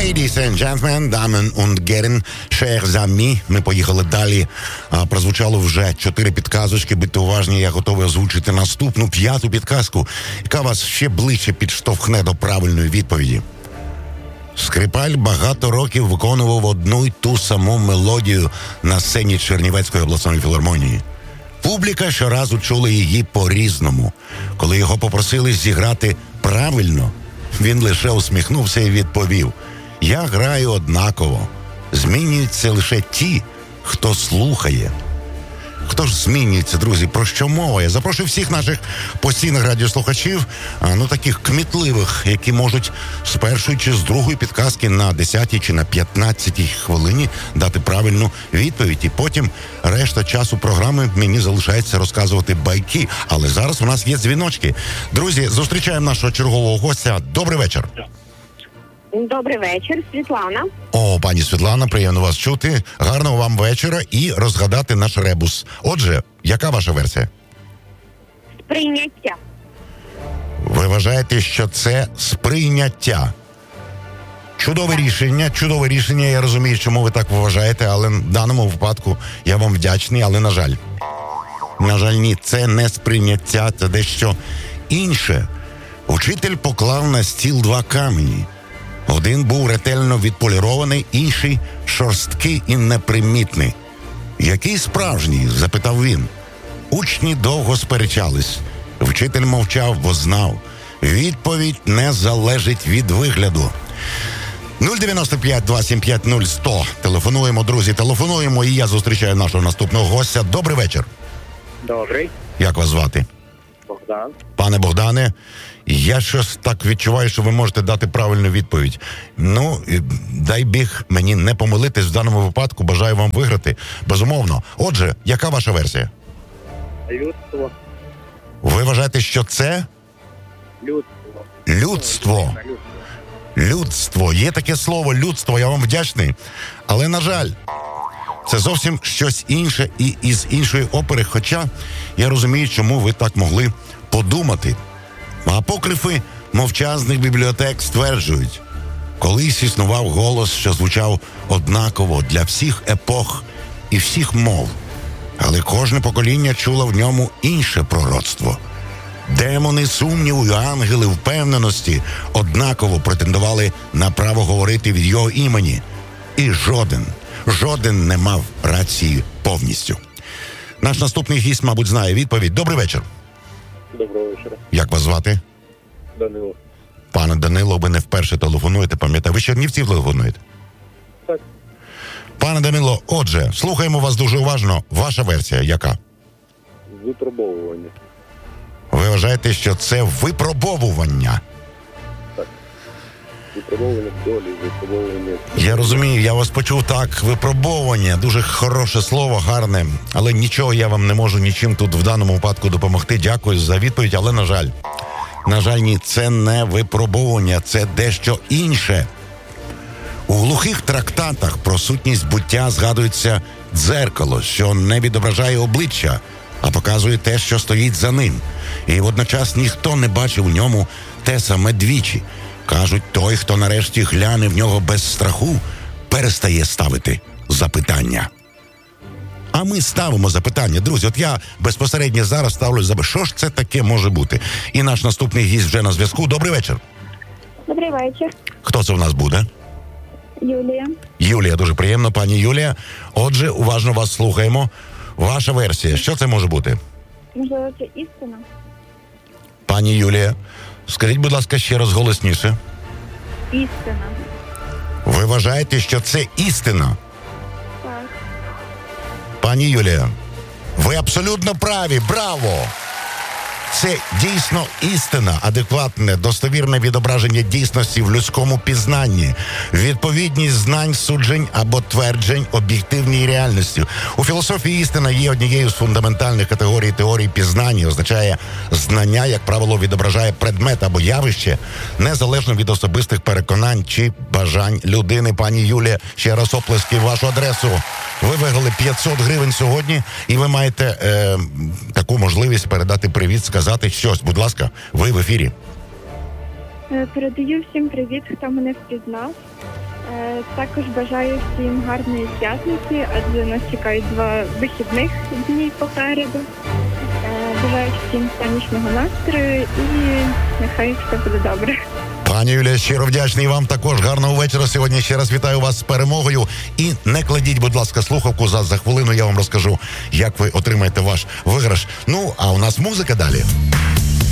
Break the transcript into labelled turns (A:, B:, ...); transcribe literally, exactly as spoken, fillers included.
A: Ladies and gentlemen, damen und Herren, chers amis. Ми поїхали далі. А, прозвучало вже чотири підказочки. Будьте уважні, я готовий озвучити наступну п'яту підказку, яка вас ще ближче підштовхне до правильної відповіді. Скрипаль багато років виконував одну й ту саму мелодію на сцені Чернівецької обласної філармонії. Публіка щоразу чула її по-різному. Коли його попросили зіграти правильно, він лише усміхнувся і відповів: «Я граю однаково. Змінюються лише ті, хто слухає». Хто ж змінюється, друзі? Про що мова? Я запрошую всіх наших постійних радіослухачів, а, ну таких кмітливих, які можуть з першої чи з другої підказки на десятій чи на п'ятнадцятій хвилині дати правильну відповідь. І потім решта часу програми мені залишається розказувати байки. Але зараз у нас є дзвіночки. Друзі, зустрічаємо нашого чергового гостя. Добрий вечір.
B: Добрий вечір, Світлана.
A: О, пані Світлана, приємно вас чути. Гарного вам вечора і розгадати наш ребус. Отже, яка ваша версія?
B: Сприйняття.
A: Ви вважаєте, що це сприйняття? Чудове рішення, чудове рішення. Я розумію, чому ви так вважаєте, але в даному випадку я вам вдячний, але на жаль. На жаль, ні, це не сприйняття, це дещо інше. Учитель поклав на стіл два камені. Один був ретельно відполірований, інший шорсткий і непримітний. «Який справжній?» – запитав він. Учні довго сперечались. Вчитель мовчав, бо знав. Відповідь не залежить від вигляду. нуль дев'яносто п'ять два сім п'ять нуль сто. Телефонуємо, друзі, телефонуємо, і я зустрічаю нашого наступного гостя. Добрий вечір.
C: Добрий.
A: Як вас звати?
C: Богдан.
A: Пане Богдане, я щось так відчуваю, що ви можете дати правильну відповідь. Ну, дай біг мені не помилитись в даному випадку, бажаю вам виграти. Безумовно. Отже, яка ваша версія?
C: Людство.
A: Ви вважаєте, що це?
C: Людство.
A: Людство. Людство. Є таке слово людство, я вам вдячний. Але, на жаль, це зовсім щось інше і із іншої опери, хоча я розумію, чому ви так могли подумати. Апокрифи мовчазних бібліотек стверджують: колись існував голос, що звучав однаково для всіх епох і всіх мов, але кожне покоління чуло в ньому інше пророцтво. Демони сумніву і ангели впевненості однаково претендували на право говорити від його імені. І жоден, жоден не мав рації повністю. Наш наступний гість, мабуть, знає відповідь. Добрий вечір.
C: Доброго вечора.
A: Як вас звати?
C: Данило.
A: Пане Данило, ви не вперше телефонуєте, пам'ятаю. Ви з Чернівців телефонуєте?
C: Так.
A: Пане Данило, отже, слухаємо вас дуже уважно. Ваша версія яка?
C: Випробовування.
A: Ви вважаєте, що це випробовування?
C: Випробовування долі, випробовування...
A: Я розумію, я вас почув так. Випробовування, дуже хороше слово, гарне. Але нічого я вам не можу нічим тут в даному випадку допомогти. Дякую за відповідь, але на жаль. На жаль, ні, це не випробовування, це дещо інше. У глухих трактатах про сутність буття згадується дзеркало, що не відображає обличчя, а показує те, що стоїть за ним. І водночас ніхто не бачив в ньому те саме двічі. Кажуть, той, хто нарешті гляне в нього без страху, перестає ставити запитання. А ми ставимо запитання. Друзі, от я безпосередньо зараз ставлю запитання. Що ж це таке може бути? І наш наступний гість вже на зв'язку. Добрий вечір.
B: Добрий вечір.
A: Хто це в нас буде?
B: Юлія.
A: Юлія, дуже приємно, пані Юлія. Отже, уважно вас слухаємо. Ваша версія, що це може бути?
B: Можливо, це істина?
A: Пані Юлія, скажіть, будь ласка, ще раз голосніше.
B: Істина.
A: Ви вважаєте, що це істина?
B: Так.
A: Пані Юлія, ви абсолютно праві, браво! Це дійсно істина, адекватне, достовірне відображення дійсності в людському пізнанні, відповідність знань, суджень або тверджень об'єктивній реальності. У філософії істина є однією з фундаментальних категорій теорії пізнання, означає знання, як правило, відображає предмет або явище, незалежно від особистих переконань чи бажань людини. Пані Юлія, ще раз оплески в вашу адресу. Ви виграли п'ятсот гривень сьогодні, і ви маєте е, таку можливість передати привіт, сказати щось. Будь ласка, ви в ефірі.
B: Передаю всім привіт, хто мене впізнав. Е, Також бажаю всім гарної п'ятниці, адже нас чекають два вихідних дні попереду. Е, Бажаю всім сонячного настрою і нехай все буде добре.
A: Пані Юлія, щиро вдячний вам також. Гарного вечора сьогодні. Ще раз вітаю вас з перемогою. І не кладіть, будь ласка, слухавку. За, за хвилину я вам розкажу, як ви отримаєте ваш виграш. Ну, а у нас музика далі.